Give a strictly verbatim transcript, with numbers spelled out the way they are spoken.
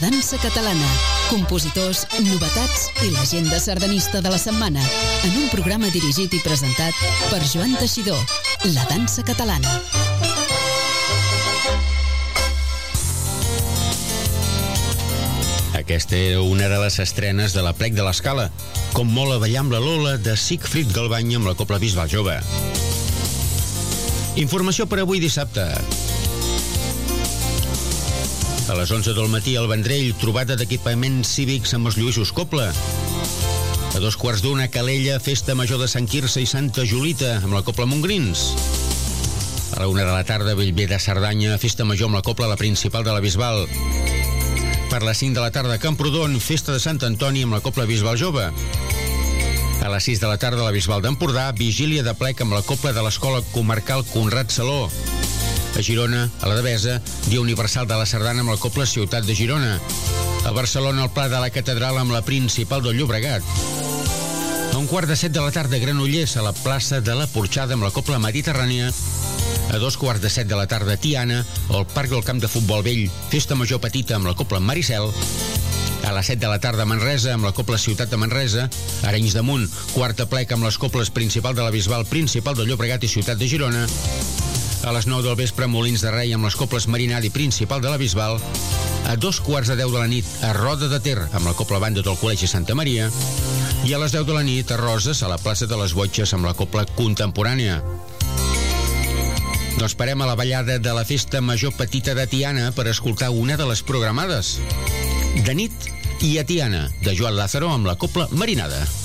dansa catalana, compositors, novetats i l'agenda sardanista de la setmana, en un programa dirigit i presentat per Joan Teixidor. La dansa catalana. Aquesta era una de les estrenes de la Plec de l'Escala, com molt a ballar amb la Lola de Siegfried Galbany amb la Cobla Bisbal Jove. Informació per avui dissabte. A les onze del matí al Vendrell, trobada d'equipaments cívics amb els Lluïsos Copla. A dos quarts d'una, Calella, festa major de Sant Quirze i Santa Julita amb la Copla Montgrins. A la una de la tarda, Bellver de Cerdanya, festa major amb la Copla La Principal de la Bisbal. Per les cinc de la tarda, Camprodon, festa de Sant Antoni amb la Copla Bisbal Jove. A les sis de la tarda, la Bisbal d'Empordà, vigília de plec amb la Copla de l'Escola Comarcal Conrad Saló. A Girona, a la Devesa, Dia Universal de la Sardana amb la Copla Ciutat de Girona. A Barcelona, el Pla de la Catedral amb la Principal del Llobregat. A un quart de set de la tarda, Granollers, a la plaça de la Porxada amb la Copla Mediterrània. A dos quarts de set de la tarda, Tiana, al Parc del Camp de Futbol Vell, festa major petita amb la Copla Maricel. A les set de la tarda, Manresa, amb la Copla Ciutat de Manresa. Arenys de Munt, quarta plec amb les Coples Principal de la Bisbal, Principal de Llobregat i Ciutat de Girona. A les nou del vespre, Molins de Rei amb les Coples Marinada i Principal de la Bisbal. A dos quarts de deu de la nit, a Roda de Ter, amb la Copla Banda del Col·legi Santa Maria. I a les deu de la nit, a Roses, a la plaça de les Botxes, amb la Copla Contemporània. Doncs parem a la ballada de la Festa Major Petita de Tiana per escoltar una de les programades. De nit i a Tiana, de Joan Lázaro amb la Copla Marinada.